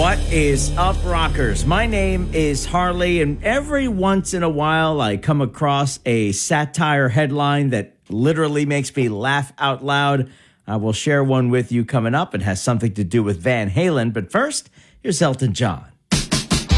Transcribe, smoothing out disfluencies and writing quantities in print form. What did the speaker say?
What is up, rockers? My name is Harley, and every once in a while I come across a satire headline that literally makes me laugh out loud. I will share one with you coming up. It has something to do with Van Halen, but first, here's Elton John.